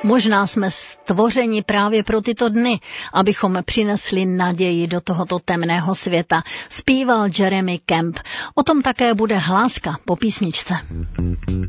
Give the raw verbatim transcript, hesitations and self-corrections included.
Možná jsme stvořeni právě pro tyto dny, abychom přinesli naději do tohoto temného světa, zpíval Jeremy Camp. O tom také bude hláska po písničce.